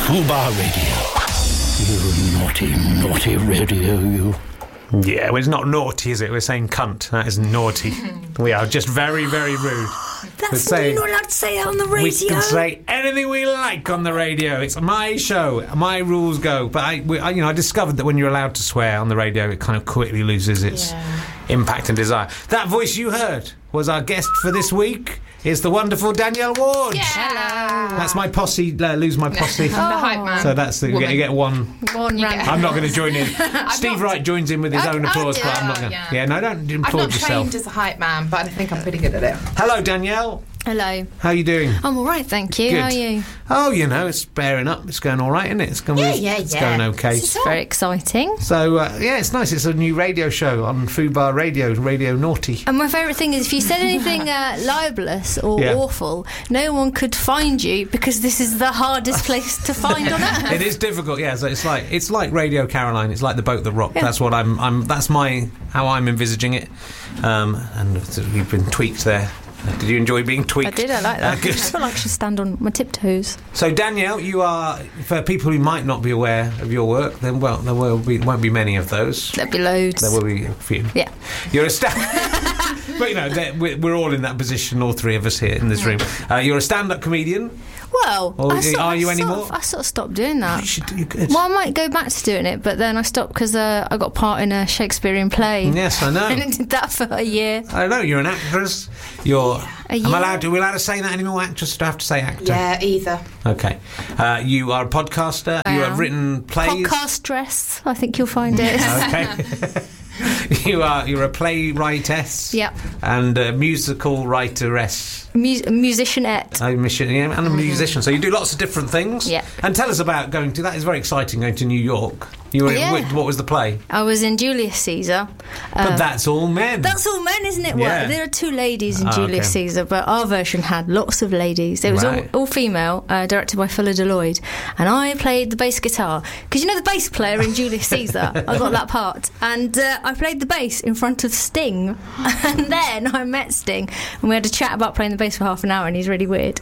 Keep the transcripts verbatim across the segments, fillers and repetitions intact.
Fubar Radio. You naughty, naughty radio, you. Yeah, well, it's not naughty, is it? We're saying cunt. That is naughty. We are just very, very rude. That's why you're not allowed to say that on the radio. We can say anything we like on the radio. It's my show. My rules go. But I, we, I, you know, I discovered that when you're allowed to swear on the radio, it kind of quickly loses its yeah. impact and desire. That voice you heard was our guest for this week. It's the wonderful Danielle Ward. Yeah. Hello. That's my posse. Uh, lose my posse. I'm the hype man. So that's the, you get, you get one. One round. I'm not going to join in. Steve not, Wright joins in with his I'll, own applause, I'll but I'm not going. yeah. yeah, no, don't applaud I'm not yourself. trained as a hype man, but I think I'm pretty good at it. Hello, Danielle. Hello. How are you doing? I'm all right, thank you. Good. How are you? Oh, you know, it's bearing up. It's going all right, isn't it? It's going, Yeah, yeah, it's yeah. going okay. It's very exciting. So, uh, yeah, it's nice. It's a new radio show on Fubar Radio, Radio Naughty. And my favourite thing is if you said anything uh, libelous or Yeah. awful, no one could find you because this is the hardest place to find on earth. It is difficult, yeah. So it's like it's like Radio Caroline. It's like the boat that rocked. Yeah. That's what I'm. I'm. That's my how I'm envisaging it. Um, and you've been tweaked there. Did you enjoy being tweaked? I did, I like that. Uh, good. I feel like I should stand on my tiptoes. So, Danielle, you are, for people who might not be aware of your work, then, well, there will be, won't be many of those. There'll be loads. There will be a few. Yeah. You're a stand... But, you know, we're, we're all in that position, all three of us here in this room. Uh, you're a stand-up comedian. Well, Or I sort, are I you sort anymore? Of, I sort of stopped doing that. You should do good. Well, I might go back to doing it, but then I stopped because uh, I got part in a Shakespearean play. Yes, I know. And I did that for a year. I know, you're an actress. You're... A Am year? I allowed to, are we allowed to say that anymore? Actress? Do I have to say actor? Yeah, either. Okay. Uh, you are a podcaster. I you am. have written plays. Podcast dress, I think you'll find it. Okay. you are you're a playwrightess. Yep. And a musical writeress. Mus- musicianette. A mission, yeah, and a musician. So you do lots of different things. Yeah. And tell us about going to. That is very exciting. Going to New York. You were. Yeah. What, what was the play? I was in Julius Caesar. But Uh, that's all men. That's all men, isn't it? Yeah. Well, there are two ladies in Oh, Julius okay. Caesar, but our version had lots of ladies. It was Right. all, all female, uh, directed by Fuller Deloyd, and I played the bass guitar. Because you know the bass player in Julius Caesar? I got that part. And uh, I played the bass in front of Sting. And then I met Sting, and we had a chat about playing the bass for half an hour, and he's really weird.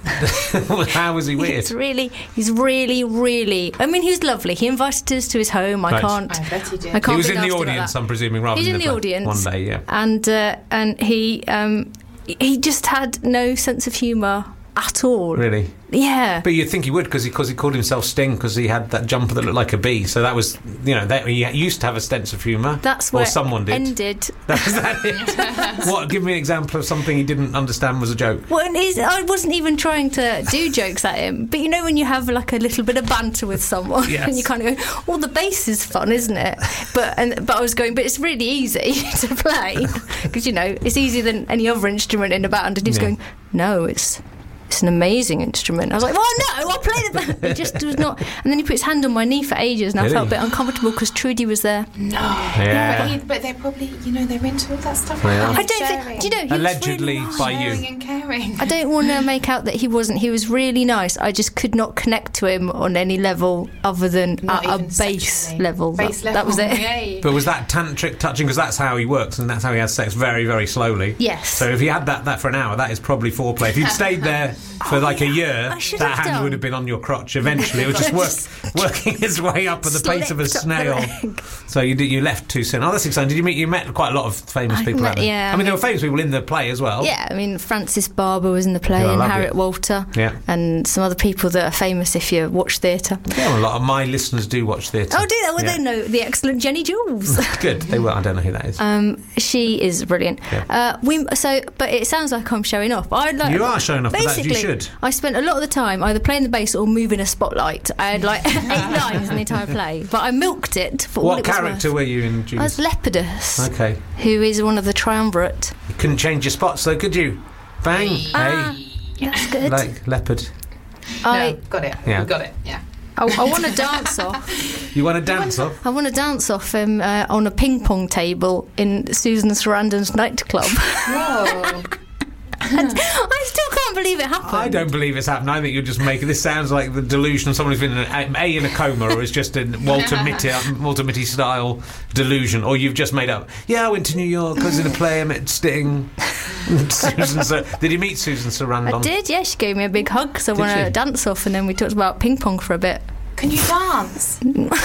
How was he weird? He's really, he's really, really... I mean, he was lovely. He invited us to his home. I Right. can't... I bet he did. I can't He was be in the nasty about audience, that. I'm presuming, rather He's than in the play. audience. One day, yeah. And uh, and he um, he just had no sense of humour at all. Really? Yeah. But you'd think he would because he, cause he called himself Sting because he had that jumper that looked like a bee. So that was, you know, that, he used to have a sense of humour. That's where or someone it did. ended. That was that it? What? Give me an example of something he didn't understand was a joke. Well, and he's, I wasn't even trying to do jokes at him, but you know when you have like a little bit of banter with someone, Yes. and you kind of go, "Well, the bass is fun, isn't it?" But and but I was going, but it's really easy to play because you know it's easier than any other instrument in a band. And he was Yeah. going, "No, it's." It's an amazing instrument. I was like, well, no, I'll play the... It just was not... And then he put his hand on my knee for ages, and I Did felt he? a bit uncomfortable because Trudy was there. No. Yeah. But, he, but they're probably, you know, they're into all that stuff. They are. I don't Sharing. think... Do you know, he Allegedly was really nice. by Sharing you. and caring. I don't want to make out that he wasn't. He was really nice. I just could not connect to him on any level other than Not at a even bass sexually. level. Base that, level. that was it. Yay. But was that tantric touching? Because that's how he works and that's how he has sex, very, very slowly. Yes. So if he had that, that for an hour, that is probably foreplay. If you'd stayed there for like a year, I should that have hand done. would have been on your crotch eventually. It was just work, working its way up at the pace of a Slipped up the snail. leg. So you did, you left too soon. Oh, that's exciting. Did you meet? You met quite a lot of famous I people. met- out there. yeah, I mean, I there were mean- famous people in the play as well. Yeah, I mean, Francis Barber was in the play, Yeah, I and love Harriet it. Walter, Yeah. and some other people that are famous if you watch theatre. Yeah, well, a lot of my listeners do watch theatre. Oh, do they? Well, Yeah. they know the excellent Jenny Jules. Good. They will. I don't know who that is. Um, she is brilliant. Yeah. Uh, we so, but it sounds like I'm showing off. I like You are showing off, but that- you Basically, should. I spent a lot of the time either playing the bass or moving a spotlight. I had like eight lines in the entire play, but I milked it for all What it was character worth. were you in, I Julius? was Lepidus, Okay. who is one of the triumvirate. You couldn't change your spots, though, could you? Bang. Ah, Hey. that's good. Like leopard. I, No, got it. Yeah. We got it. Yeah. I, I want to dance off. You want to dance off? I want to dance off him uh, on a ping pong table in Susan Sarandon's nightclub. Whoa. And I still can't believe it happened. I don't believe it's happened. I think you're just making... This sounds like the delusion of someone who's been in a, a in a coma or is just a Walter Mitty, Walter Mitty style delusion, or you've just made up. Yeah, I went to New York. I was in a play. I met Sting. Susan. Sar- did you meet Susan Sarandon? I did, yeah. She gave me a big hug because I Did want she? to dance off, and then we talked about ping pong for a bit. Can you dance?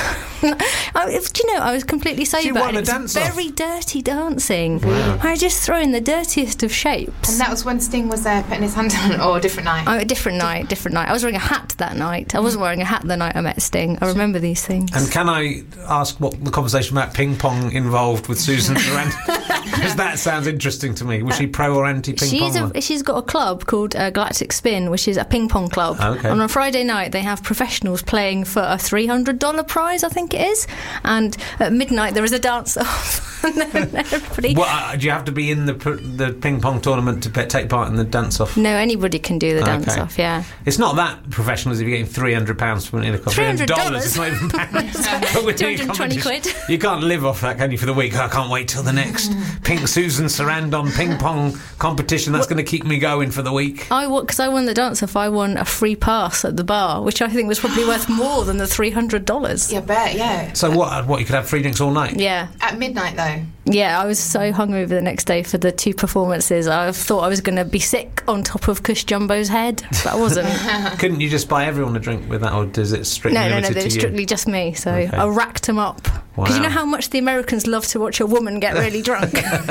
I, do you know, I was completely sober. She won and a it was dance off. very dirty dancing. Wow. I just throw in the dirtiest of shapes. And that was when Sting was there putting his hand on, or a different night? Oh, a different night, different night. I was wearing a hat that night. I wasn't wearing a hat the night I met Sting. I remember these things. And can I ask what the conversation about ping pong involved with Susan Sarandon? Because that sounds interesting to me. Was she pro or anti ping She's pong? a, she's got a club called uh, Galactic Spin, which is a ping pong club. Okay. On a Friday night, they have professionals playing for a three hundred dollars prize, I think it is. And at midnight, there is a dance-off. And then everybody... What, uh, do you have to be in the the ping pong tournament to pe- take part in the dance-off? No, anybody can do the Okay. dance-off, yeah. It's not that professional as if you're getting three hundred pounds for an intercom. three hundred dollars? It's not even pounds. But with two hundred twenty your quid. competition, you can't live off that, can you, for the week? I can't wait till the next Pink Susan Sarandon ping pong competition. That's going to keep me going for the week. I Because I won the dance-off, I won a free pass at the bar, which I think was probably worth more than the three hundred dollars. Yeah, I bet, yeah. So what, what, you could have free drinks all night? Yeah. At midnight, though. Yeah, I was so hungover the next day for the two performances. I thought I was going to be sick on top of Cush Jumbo's head, but I wasn't. Couldn't you just buy everyone a drink with that, or is it strictly No, no, no, limited they to were you? strictly just me, so Okay. I racked them up. Because you Wow. know how much the Americans love to watch a woman get really drunk?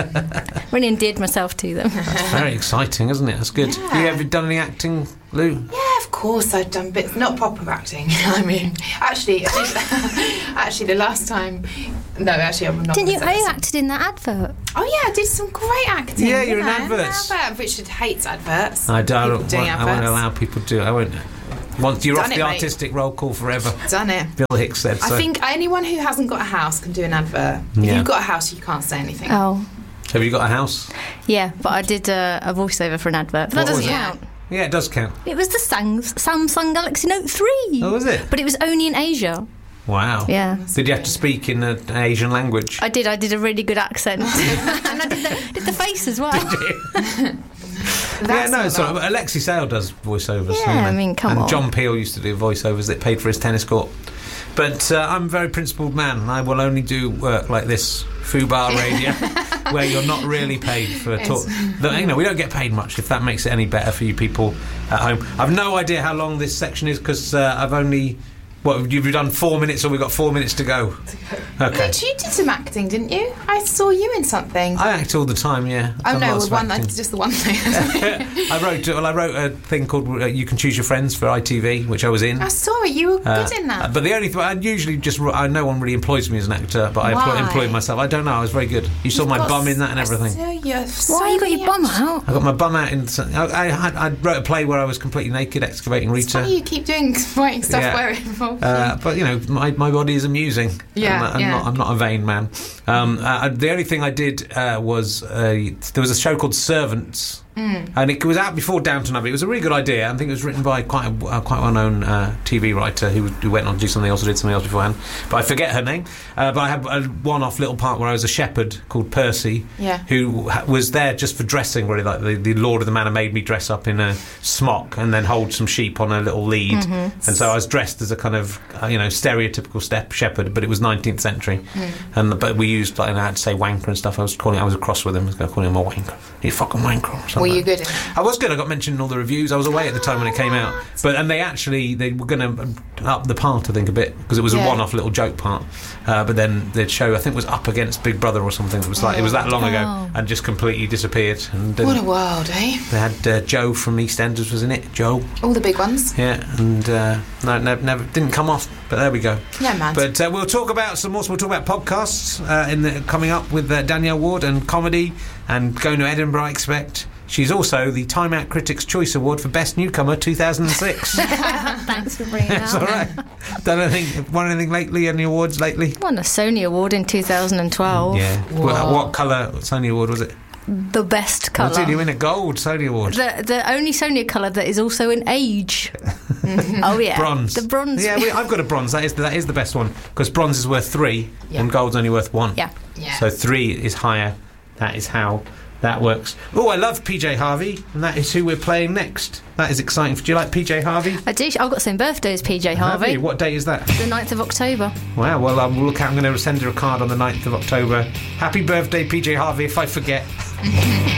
Really endeared myself to them. That's very exciting, isn't it? That's good. Yeah. Have you ever done any acting, Lou? Yeah, of course I've done bits, not proper acting. I mean, actually, I did, actually, the last time, no, actually, I'm not. Didn't you? gonna say You that. acted in that advert. Oh yeah, I did some great acting. Yeah, you're in didn't I? adverts. Advert. Richard hates adverts. I don't. People doing I won't adverts. allow people to do it. I won't. Once you're Done off it, the mate. artistic roll call forever. Done it. Bill Hicks said so. I think anyone who hasn't got a house can do an advert. If Yeah. you've got a house, you can't say anything. Oh, Have you got a house? yeah, but I did uh, a voiceover for an advert. But that What doesn't was it? count. Yeah, it does count. It was the Sang- Samsung Galaxy Note three. Oh, was it? But it was only in Asia. Wow. Yeah. Did you have to speak in an Asian language? I did. I did a really good accent, and I did the, did the face as well. yeah, That's no, not it's all bad. right. Alexi Sale does voiceovers. Yeah, doesn't he? I mean, come and on. John Peel used to do voiceovers that paid for his tennis court. But uh, I'm a very principled man, and I will only do work like this Fubar Radio, where you're not really paid for talk. The, you know, we don't get paid much. If that makes it any better for you people at home, I've no idea how long this section is because uh, I've only. What, you've done four minutes, or we've got four minutes to go? Okay. Rich, you did some acting, didn't you? I saw you in something. I act all the time, yeah. I've oh done no, lots with of one. acting. That's just the one thing. I wrote well. I wrote a thing called uh, "You Can Choose Your Friends" for I T V, which I was in. I saw it. You were Uh, good in that. But the only thing I usually just I no one really employs me as an actor, but I employ, Why? employed myself. I don't know. I was very good. You saw You've my got bum in that and s- everything. I saw you have so Why you got your many bum actions. out? I got my bum out in. I, I, had, I wrote a play where I was completely naked, excavating It's funny Rita. you keep doing writing stuff Yeah. where it involves Uh, you. but you know, my, my body is amusing. Yeah, I'm, I'm yeah. not. I'm not a vain man. Um, uh, the only thing I did uh, was uh, there was a show called Servants. Mm. And it was out before Downton Abbey. It was a really good idea. I think it was written by quite a uh, quite well-known uh, T V writer who, who went on to do something else or did something else beforehand. But I forget her name. Uh, but I had a one-off little part where I was a shepherd called Percy, Yeah. who ha- was there just for dressing, really. Like the, the Lord of the Manor made me dress up in a smock and then hold some sheep on a little lead. Mm-hmm. And so I was dressed as a kind of, uh, you know, stereotypical step shepherd, but it was nineteenth century. Mm. And but we used, like, I had to say wanker and stuff. I was calling, I was cross with him. I was going to call him a wanker. You fucking wanker. Or something Were you like good in it? I was good. I got mentioned in all the reviews. I was away at the time when it came out, but and they actually they were going to up the part, I think, a bit because it was Yeah. a one-off little joke part. Uh, but then the show, I think, was up against Big Brother or something. It was like it was that long ago Oh. and just completely disappeared. And then What a world, eh? they had uh, Joe from EastEnders was in it. Joe, All the big ones. yeah, and uh, no, never, never didn't come off. But there we go. Yeah, man. But uh, we'll talk about some more. So we'll talk about podcasts uh, in the coming up with uh, Danielle Ward and comedy and going to Edinburgh. I expect. She's also the Time Out Critics' Choice Award for Best Newcomer two thousand six. Thanks for bringing it That's out. all right. Done anything? Won anything lately? Any awards lately? Won a Sony Award in two thousand twelve. Yeah. Whoa. What, what colour Sony Award was it? The best What did you colour. win? A gold Sony Award. The the only Sony colour that is also in age. Oh yeah, Bronze. The bronze. Yeah, we, I've got a bronze. That is the, that is the best one because bronze is worth three Yeah. and gold's only worth one. Yeah. Yeah. So three is higher. That is how that works. Oh, I love P J Harvey, and that is who we're playing next. That is exciting. Do you like P J Harvey? I do. I've got the same birthday as P J Have Harvey. you? What date is that? The ninth of October. Wow, well, um, we'll look out. I'm going to send her a card on the ninth of October. Happy birthday, P J Harvey, if I forget.